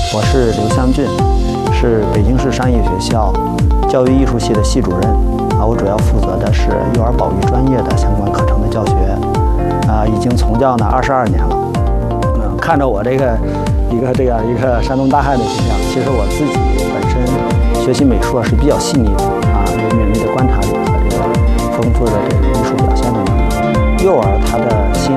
我是刘湘俊，是北京市商业学校教育艺术系的系主任。我主要负责的是幼儿保育专业的相关课程的教学。已经从教呢22年了。看着我这个一个山东大汉的形象，其实我自己本身学习美术是比较细腻的有敏锐的观察力和这个丰富的这个艺术表现的能力。幼儿他的心